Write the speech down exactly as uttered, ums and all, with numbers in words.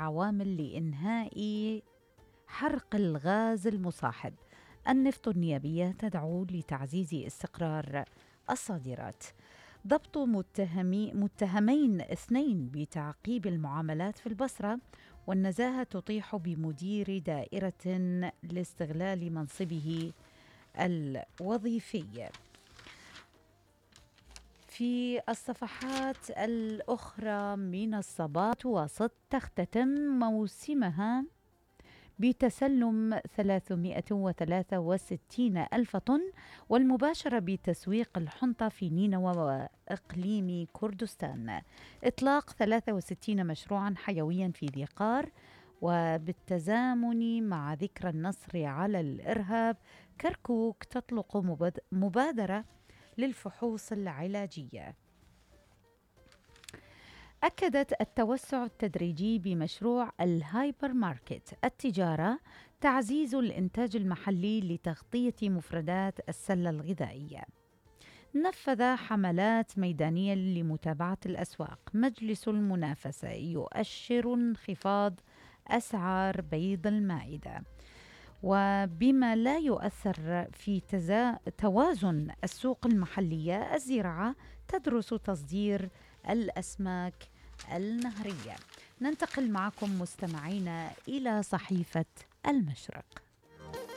عوامل لإنهاء حرق الغاز المصاحب. النفط النيابية تدعو لتعزيز استقرار الصادرات. ضبط متهمي متهمين اثنين بتعقيب المعاملات في البصرة، والنزاهة تطيح بمدير دائرة لاستغلال منصبه الوظيفي. في الصفحات الأخرى من الصباح، وسط تختتم موسمها بتسلم ثلاثمائة وثلاثة وستين ألف طن، والمباشرة بتسويق الحنطة في نينوى وإقليم كردستان. إطلاق ثلاثة وستين مشروعا حيويا في ذي قار، وبالتزامن مع ذكرى النصر على الإرهاب كركوك تطلق مبادرة للفحوص العلاجية. أكدت التوسع التدريجي بمشروع الهايبر ماركت التجارة تعزيز الإنتاج المحلي لتغطية مفردات السلة الغذائية. نفذ حملات ميدانية لمتابعة الأسواق. مجلس المنافسة يؤشر انخفاض أسعار بيض المائدة، وبما لا يؤثر في توازن السوق المحلية. الزراعة تدرس تصدير الأسماك النهرية. ننتقل معكم مستمعينا إلى صحيفة المشرق.